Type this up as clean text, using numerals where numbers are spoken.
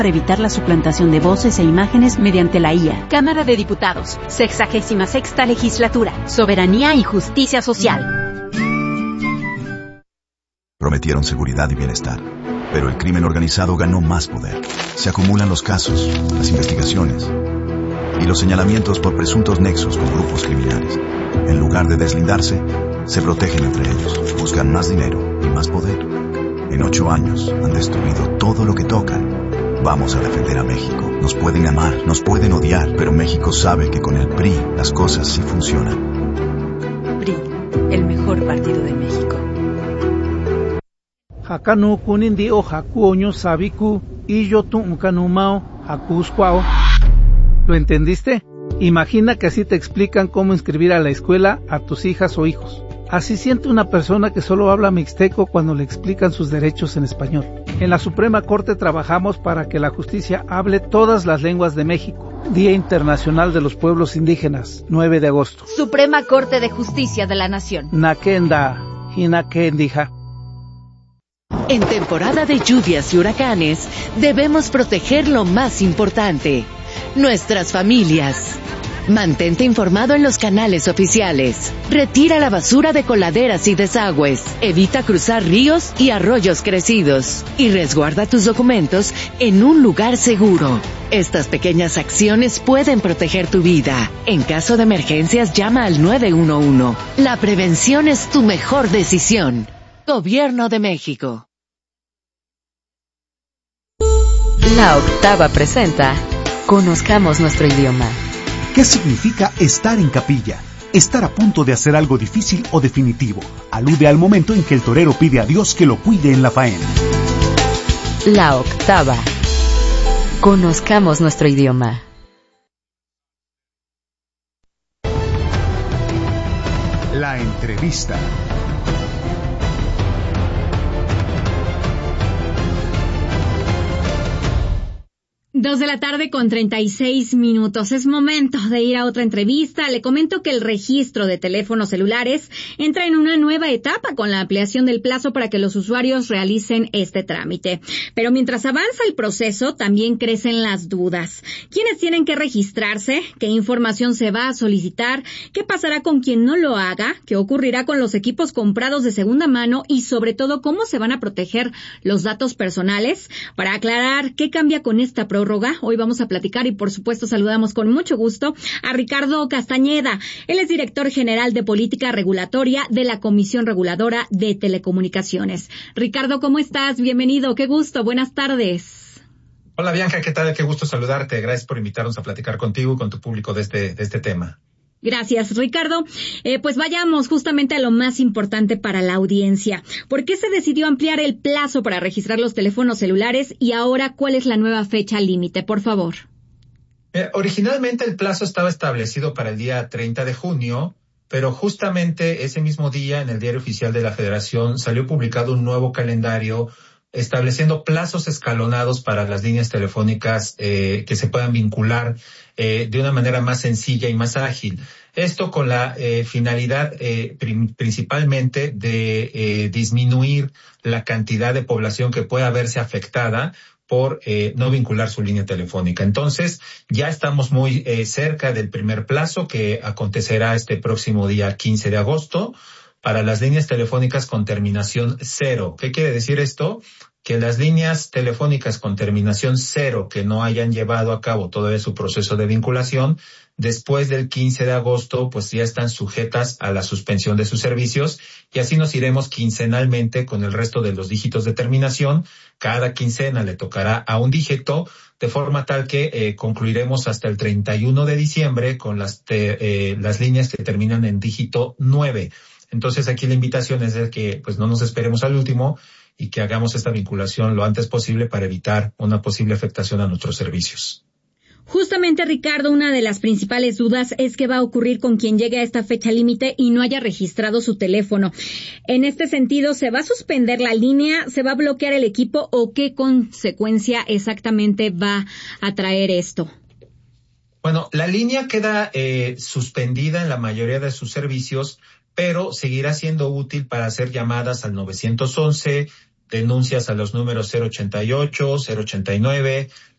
para evitar la suplantación de voces e imágenes mediante la IA. Cámara de Diputados, 66ª Legislatura, Soberanía y Justicia Social. Prometieron seguridad y bienestar, pero el crimen organizado ganó más poder. Se acumulan los casos, las investigaciones y los señalamientos por presuntos nexos con grupos criminales. En lugar de deslindarse, se protegen entre ellos, buscan más dinero y más poder. En 8 años han destruido todo lo que tocan. Vamos a defender a México. Nos pueden amar, nos pueden odiar, pero México sabe que con el PRI las cosas sí funcionan. PRI, el mejor partido de México. Hakanu kunindi o hakuoño sabiku y yo tuncanumao hakusquao. ¿Lo entendiste? Imagina que así te explican cómo inscribir a la escuela a tus hijas o hijos. Así siente una persona que solo habla mixteco cuando le explican sus derechos en español. En la Suprema Corte trabajamos para que la justicia hable todas las lenguas de México. Día Internacional de los Pueblos Indígenas, 9 de agosto. Suprema Corte de Justicia de la Nación. Nakenda, Hinakendija. En temporada de lluvias y huracanes, debemos proteger lo más importante, nuestras familias. Mantente informado en los canales oficiales. Retira la basura de coladeras y desagües. Evita cruzar ríos y arroyos crecidos. Y resguarda tus documentos en un lugar seguro. Estas pequeñas acciones pueden proteger tu vida. En caso de emergencias, llama al 911. La prevención es tu mejor decisión. Gobierno de México. La Octava presenta Conozcamos nuestro idioma. ¿Qué significa estar en capilla? Estar a punto de hacer algo difícil o definitivo. Alude al momento en que el torero pide a Dios que lo cuide en la faena. La Octava. Conozcamos nuestro idioma. La entrevista. 2:36 p.m. Es momento de ir a otra entrevista. Le comento que el registro de teléfonos celulares entra en una nueva etapa con la ampliación del plazo para que los usuarios realicen este trámite. Pero mientras avanza el proceso, también crecen las dudas. ¿Quiénes tienen que registrarse? ¿Qué información se va a solicitar? ¿Qué pasará con quien no lo haga? ¿Qué ocurrirá con los equipos comprados de segunda mano? Y sobre todo, ¿cómo se van a proteger los datos personales? Para aclarar qué cambia con esta prórroga, hoy vamos a platicar y por supuesto saludamos con mucho gusto a Ricardo Castañeda. Él es director general de política regulatoria de la Comisión Reguladora de Telecomunicaciones. Ricardo, ¿cómo estás? Bienvenido, qué gusto, buenas tardes. Hola Bianca, ¿qué tal? Qué gusto saludarte. Gracias por invitarnos a platicar contigo y con tu público de este tema. Gracias, Ricardo. Pues vayamos justamente a lo más importante para la audiencia. ¿Por qué se decidió ampliar el plazo para registrar los teléfonos celulares y ahora cuál es la nueva fecha límite? Por favor. Originalmente el plazo estaba establecido para el día 30 de junio, pero justamente ese mismo día en el Diario Oficial de la Federación salió publicado un nuevo calendario estableciendo plazos escalonados para las líneas telefónicas que se puedan vincular de una manera más sencilla y más ágil. Esto con la finalidad principalmente de disminuir la cantidad de población que pueda verse afectada por no vincular su línea telefónica. Entonces, ya estamos muy cerca del primer plazo que acontecerá este próximo día 15 de agosto. Para las líneas telefónicas con terminación 0. ¿Qué quiere decir esto? Que las líneas telefónicas con terminación 0 que no hayan llevado a cabo todavía su proceso de vinculación, después del 15 de agosto, pues ya están sujetas a la suspensión de sus servicios y así nos iremos quincenalmente con el resto de los dígitos de terminación. Cada quincena le tocará a un dígito, de forma tal que concluiremos hasta el 31 de diciembre con las líneas que terminan en dígito 9. Entonces aquí la invitación es de que pues no nos esperemos al último y que hagamos esta vinculación lo antes posible para evitar una posible afectación a nuestros servicios. Justamente, Ricardo, una de las principales dudas es qué va a ocurrir con quien llegue a esta fecha límite y no haya registrado su teléfono. En este sentido, ¿se va a suspender la línea? ¿Se va a bloquear el equipo? ¿O qué consecuencia exactamente va a traer esto? Bueno, la línea queda suspendida en la mayoría de sus servicios, pero seguirá siendo útil para hacer llamadas al 911, denuncias a los números 088, 089,